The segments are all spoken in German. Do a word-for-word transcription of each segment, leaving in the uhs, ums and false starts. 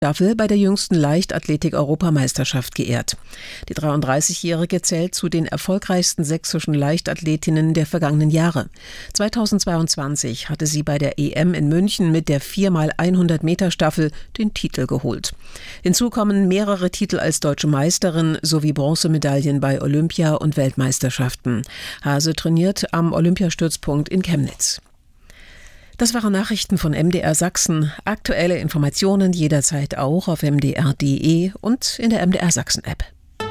Staffel bei der jüngsten Leichtathletik-Europameisterschaft geehrt. Die dreiunddreißigjährige zählt zu den erfolgreichsten sächsischen Leichtathletinnen der vergangenen Jahre. zweitausendzweiundzwanzig hatte sie bei der E M in München mit der vier mal hundert Meter Staffel den Titel geholt. Hinzu kommen mehrere Titel als deutsche Meisterin sowie Bronzemedaillen bei Olympia- und Weltmeisterschaften. Hase trainiert am Olympiastützpunkt in Chemnitz. Das waren Nachrichten von M D R Sachsen. Aktuelle Informationen jederzeit auch auf m d r punkt d e und in der M D R Sachsen App.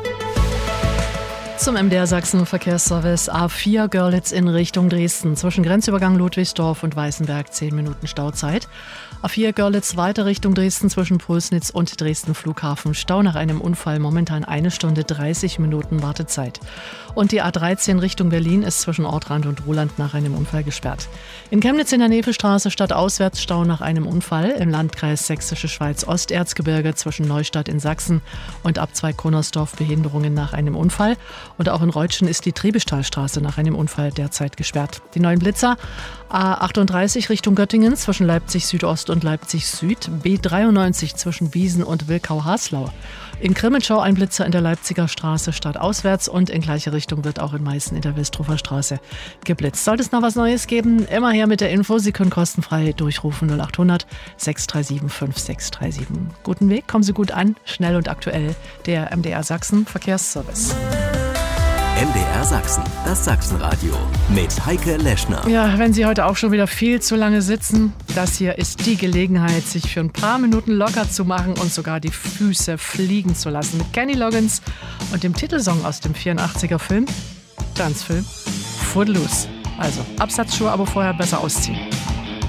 Zum M D R Sachsen Verkehrsservice A vier Görlitz in Richtung Dresden. Zwischen Grenzübergang Ludwigsdorf und Weißenberg zehn Minuten Stauzeit. A vier Görlitz weiter Richtung Dresden zwischen Pulsnitz und Dresden Flughafen. Stau nach einem Unfall, momentan eine Stunde dreißig Minuten Wartezeit. Und die A dreizehn Richtung Berlin ist zwischen Ortrand und Ruhland nach einem Unfall gesperrt. In Chemnitz in der Nevelstraße stadtauswärts Stau nach einem Unfall. Im Landkreis Sächsische Schweiz Osterzgebirge zwischen Neustadt in Sachsen und Abzweig-Konnersdorf Behinderungen nach einem Unfall. Und auch in Reutschen ist die Triebestahlstraße nach einem Unfall derzeit gesperrt. Die neuen Blitzer A achtunddreißig Richtung Göttingen zwischen Leipzig Südost und Leipzig Süd, B dreiundneunzig zwischen Wiesen und Wilkau-Haslau. In Krimitschau ein Blitzer in der Leipziger Straße stadtauswärts und in gleiche Richtung wird auch in Meißen in der Wilstrofer Straße geblitzt. Sollte es noch was Neues geben, immer her mit der Info. Sie können kostenfrei durchrufen null achthundert sechs drei sieben fünf sechs drei sieben. Guten Weg, kommen Sie gut an, schnell und aktuell. Der M D R Sachsen Verkehrsservice. M D R Sachsen, das Sachsenradio mit Heike Leschner. Ja, wenn Sie heute auch schon wieder viel zu lange sitzen, das hier ist die Gelegenheit, sich für ein paar Minuten locker zu machen und sogar die Füße fliegen zu lassen. Mit Kenny Loggins und dem Titelsong aus dem vierundachtziger Film, Tanzfilm, Footloose. Also Absatzschuhe, aber vorher besser ausziehen.